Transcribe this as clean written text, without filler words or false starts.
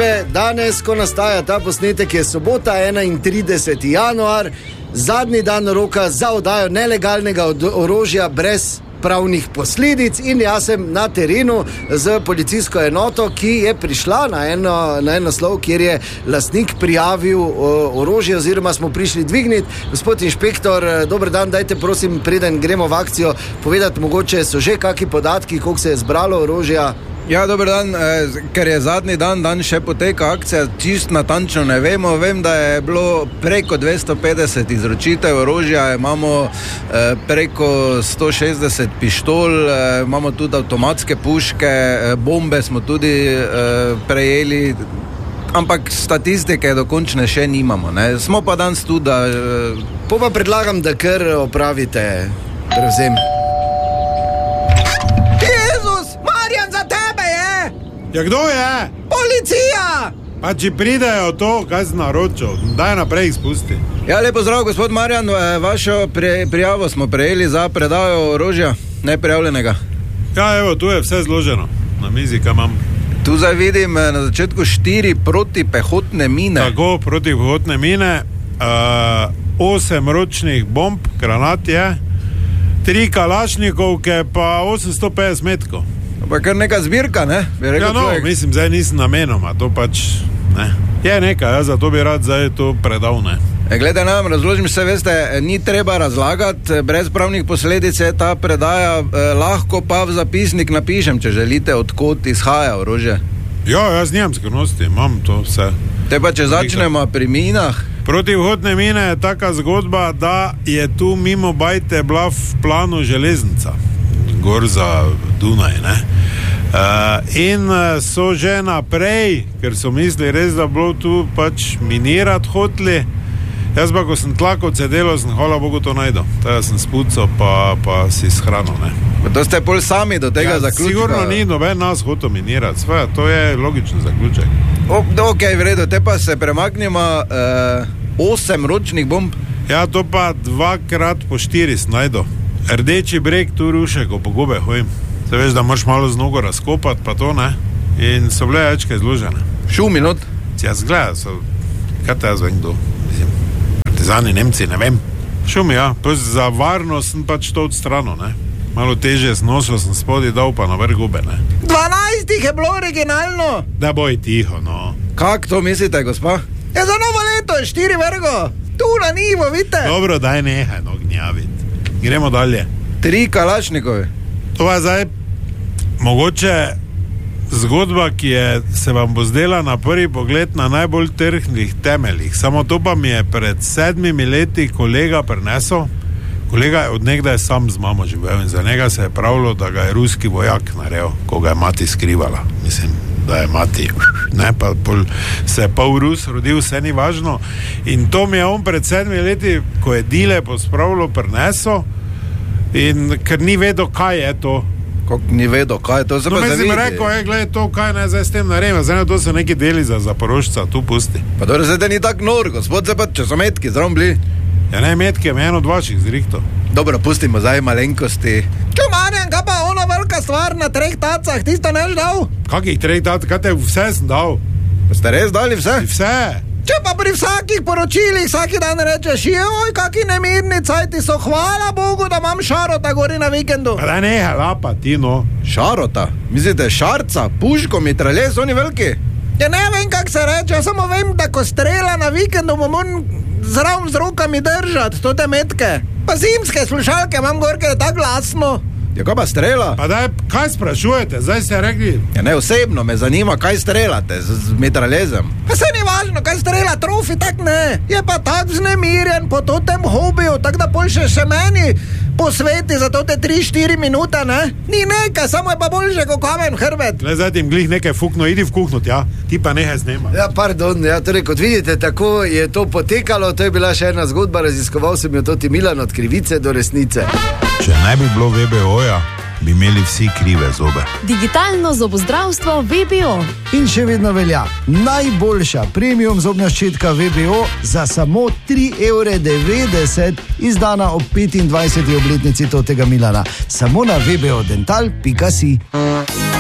zgodbe. Danes, ko nastaja ta posnetek, je sobota, 31. januar, zadnji dan roka za oddajo nelegalnega orožja brez pravnih posledic, in jaz sem na terenu z policijsko enoto, ki je prišla na en naslov, kjer je lastnik prijavil orožje, oziroma smo prišli dvigniti. Gospod inšpektor, dober dan, dajte prosim, preden gremo v akcijo, povedati mogoče so že kakšni podatki, koliko se je zbralo orožja. Ja, dober dan, ker je zadnji dan še poteka akcija, čist natančno ne vemo. Vem, da je bilo preko 250 izročitev orožja, imamo preko 160 pištol, imamo tudi avtomatske puške, bombe smo tudi prejeli, ampak statistike dokončne še nimamo, ne. Smo pa danes tudi, da... Pa predlagam, da kar opravite prevzem. Ja, kdo je? Policija! Pa če pridejo to, kaj si naročil, daj naprej jih spusti. Ja, lepo zdrav, gospod Marjan, vašo prijavo smo prejeli za predajo orožja neprijavljenega. Ja, evo, tu je vse zloženo, na mizi, kaj imam. Tu zdaj vidim na začetku 4 protipehotne mine. Tako, protipehotne mine, 8 ročnih bomb, granat je, 3 kalašnikovke, pa 850 metkov. Pa kar neka zbirka, ne? Ja, no, mislim, zdaj nisem namenoma, to pač, ne. Je nekaj, jaz zato bi rad zdaj to predal, ne. Glede nam, razložim se, veste, ni treba razlagati, brez pravnih posledic je ta predaja, lahko pa v zapisnik napišem, če želite, odkot izhaja orožje. Ja, jaz nimam skrivnosti, imam to vse. Te pa, če začnemo pri minah. Protivhodne mine je taka zgodba, da je tu mimo Bajte bila v planu železnica, gor za Dunaj, ne. In so že naprej, ker so mislili res, da bilo tu pač minirati hoteli. Jaz pa, ko sem tlakal cedelo, sem hvala Bogu to najdel. Teda sem spucal, pa si shranil, ne. To ste pol sami do tega zaključka? Sigurno ni noben nas hotel minirati, svoja, to je logičen zaključek. Ok, v redu, te pa se premaknemo 8 ročnih bomb. Ja, to pa 2x4 sem najdel. Rdeči breg tu ruše, ko po gobe hojim. Se veš, da moraš malo z nogo razkopati, pa to, ne? In so bile večke zložene. Šumi not? Jaz gledam, so... Kaj te jaz vem, kdo? Mislim, partizani, Nemci, ne vem. Šumi, ja. Za varnost sem pač to odstranil, ne? Malo težje sem nosil, sem spodi dal pa na vrh gobe, ne? 12 je bilo originalno! Da boj tiho, no. Kak to mislite, gospa? Ja, za novo leto je 4 vrgo! Tu na nivo, vidite? Dobro, daj nehaj, no, gnjaviti. Gremo dalje. 3 kalašnikove. To pa zdaj mogoče zgodba, ki se vam bo zdela na prvi pogled na najbolj trhnih temeljih. Samo to pa mi je pred 7 leti kolega prinesel. Kolega je od nekdaj sam z mamo živel in za njega se je pravilo, da ga je ruski vojak naredil, ko ga je mati skrivala. Mislim, da je mati, ne, pa se je pol Rus rodil, vse ni važno. In to mi je on pred 7 leti, ko je dile pospravilo, prinesel, in ker ni vedel, kaj je to. Kako ni vedel, kaj je to? No, mislim, rekel, gledaj to, kaj naj zdaj s tem naredim, zdaj to so neki deli za Zaporožca, tu pusti. Pa dobro, zdaj ni tak nor, gospod, zdaj pa, če so metki, zdravom bili. Ja, ne, metki je eno od vaših zrihtov. Dobro, pustimo zdaj malenkosti. Čo, Marjan, kaj pa ona velika stvar na 3 tacah, ti sto neš dal? Kakih 3 tacah, kaj te vse sem dal? Pa ste res dali vse? Vse. Če pa pri vsakih poročilih vsaki dan rečeš, joj, kaki nemirni cajti so, hvala Bogu, da imam Šarota gori na vikendu. Pa da neha lapa, ti no. Šarota? Mislite Šarca, puško, mitralje, so oni veliki? Ja, ne vem, kak se reče, jaz samo vem, da ko strela na vikendu, bom zraven z rokami držati, to te metke. Pa zimske slušalke imam gor, ker je tako glasno. Ja, kaj pa strela? Pa daj, kaj sprašujete, zdaj ste rekli? Ja, ne, osebno me zanima, kaj strelate z mitraljezem. Pa se ni važno, kaj strela, trofi, tak ne. Je pa tak vznemirjen po totem hobiju, tak da poljše še meni posveti za tote 3-4 minute, ne? Ni nekaj, samo je pa boljše kot kamen hrbet. Le zdaj tim glih nekaj fukno, idi vkuhnut, ja? Ti pa nehaj snema. Ja, pardon, ja, torej, kot vidite, tako je to potekalo, to je bila še ena zgodba, raziskoval sem jo toti Milan od krivice do resnice. Če ne bi bilo VBO-ja, bi imeli vsi krive zobe. Digitalno zobozdravstvo VBO. In še vedno velja, najboljša premium zobna ščetka VBO za samo 3,90 €, izdana ob 25. obletnici totega Milana. Samo na vbodental.si.